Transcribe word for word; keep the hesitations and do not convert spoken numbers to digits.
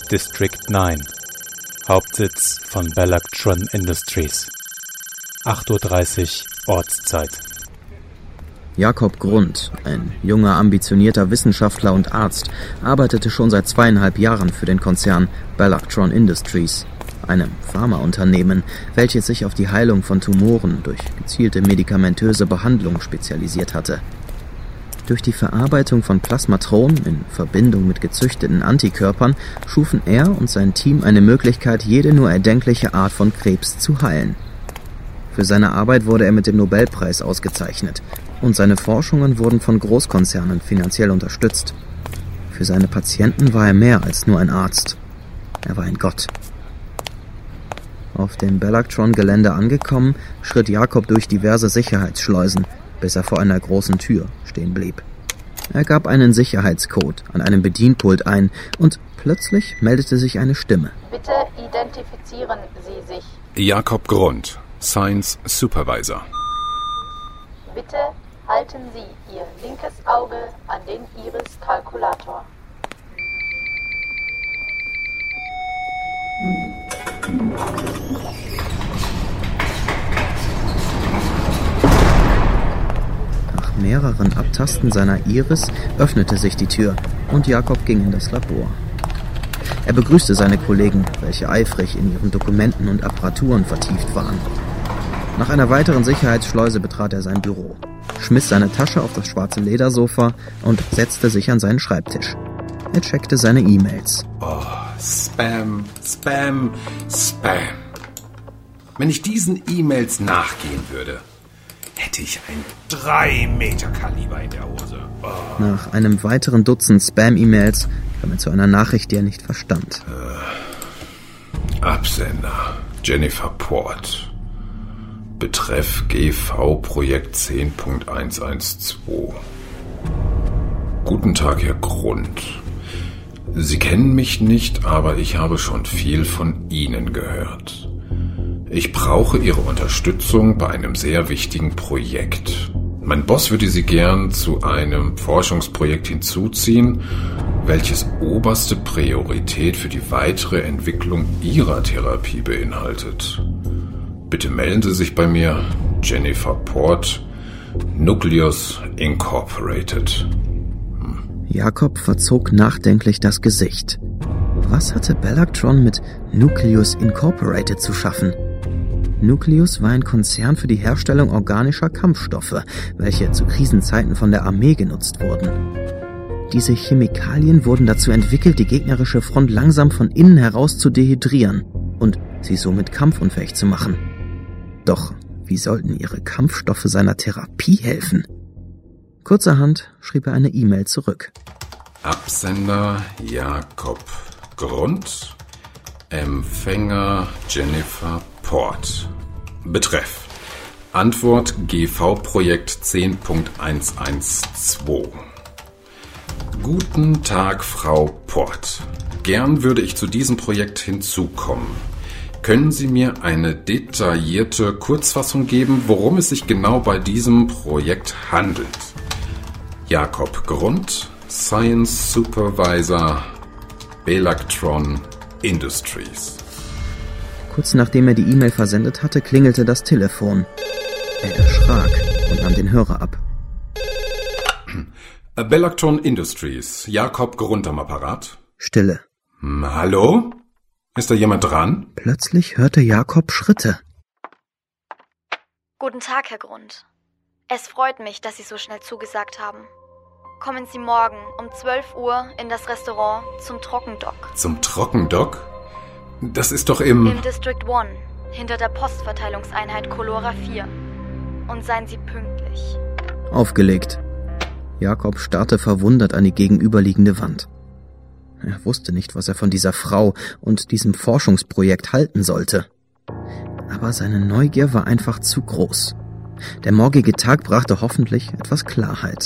District neun, Hauptsitz von Bellactron Industries. acht Uhr dreißig Ortszeit. Jakob Grund, ein junger, ambitionierter Wissenschaftler und Arzt, arbeitete schon seit zweieinhalb Jahren für den Konzern Bellactron Industries, einem Pharmaunternehmen, welches sich auf die Heilung von Tumoren durch gezielte medikamentöse Behandlung spezialisiert hatte. Durch die Verarbeitung von Plasmatronen in Verbindung mit gezüchteten Antikörpern schufen er und sein Team eine Möglichkeit, jede nur erdenkliche Art von Krebs zu heilen. Für seine Arbeit wurde er mit dem Nobelpreis ausgezeichnet und seine Forschungen wurden von Großkonzernen finanziell unterstützt. Für seine Patienten war er mehr als nur ein Arzt. Er war ein Gott. Auf dem Bellactron-Gelände angekommen, schritt Jakob durch diverse Sicherheitsschleusen, bis er vor einer großen Tür stehen blieb. Er gab einen Sicherheitscode an einem Bedienpult ein und plötzlich meldete sich eine Stimme. Bitte identifizieren Sie sich. Jakob Grund, Science Supervisor. Bitte halten Sie Ihr linkes Auge an den Iris-Kalkulator. Nach mehreren Abtasten seiner Iris öffnete sich die Tür und Jakob ging in das Labor. Er begrüßte seine Kollegen, welche eifrig in ihren Dokumenten und Apparaturen vertieft waren. Nach einer weiteren Sicherheitsschleuse betrat er sein Büro, schmiss seine Tasche auf das schwarze Ledersofa und setzte sich an seinen Schreibtisch. Er checkte seine E-Mails. Oh, Spam, Spam, Spam. Wenn ich diesen E-Mails nachgehen würde, hätte ich ein drei Meter Kaliber in der Hose. Oh. Nach einem weiteren Dutzend Spam-E-Mails kam er zu einer Nachricht, die er nicht verstand. Äh, Absender Jennifer Port. Betreff G V-Projekt zehn Punkt eins eins zwei. Guten Tag, Herr Grund. Sie kennen mich nicht, aber ich habe schon viel von Ihnen gehört. Ich brauche Ihre Unterstützung bei einem sehr wichtigen Projekt. Mein Boss würde Sie gern zu einem Forschungsprojekt hinzuziehen, welches oberste Priorität für die weitere Entwicklung Ihrer Therapie beinhaltet. Bitte melden Sie sich bei mir, Jennifer Port, Nucleus Incorporated. Jakob verzog nachdenklich das Gesicht. Was hatte Bellactron mit Nucleus Incorporated zu schaffen? Nucleus war ein Konzern für die Herstellung organischer Kampfstoffe, welche zu Krisenzeiten von der Armee genutzt wurden. Diese Chemikalien wurden dazu entwickelt, die gegnerische Front langsam von innen heraus zu dehydrieren und sie somit kampfunfähig zu machen. Doch wie sollten ihre Kampfstoffe seiner Therapie helfen? Kurzerhand schrieb er eine E-Mail zurück. Absender Jakob Grund, Empfänger Jennifer Port. Betreff Antwort G V-Projekt zehn Punkt eins eins zwei. Guten Tag, Frau Port. Gern würde ich zu diesem Projekt hinzukommen. Können Sie mir eine detaillierte Kurzfassung geben, worum es sich genau bei diesem Projekt handelt? Jakob Grund, Science Supervisor, Bellactron Industries. Kurz nachdem er die E-Mail versendet hatte, klingelte das Telefon. Er erschrak und nahm den Hörer ab. Bellactron Industries, Jakob Grund am Apparat. Stille. Hm, hallo? Ist da jemand dran? Plötzlich hörte Jakob Schritte. Guten Tag, Herr Grund. Es freut mich, dass Sie so schnell zugesagt haben. Kommen Sie morgen um zwölf Uhr in das Restaurant zum Trockendock. Zum Trockendock? Das ist doch im... Im District eins, hinter der Postverteilungseinheit Colora vier. Und seien Sie pünktlich. Aufgelegt. Jakob starrte verwundert an die gegenüberliegende Wand. Er wusste nicht, was er von dieser Frau und diesem Forschungsprojekt halten sollte. Aber seine Neugier war einfach zu groß. Der morgige Tag brachte hoffentlich etwas Klarheit.